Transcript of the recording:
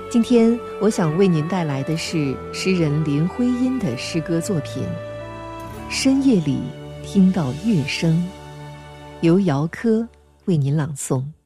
今天我想为您带来的是诗人林徽因的诗歌作品《深夜里听到乐声》，由姚科为您朗诵。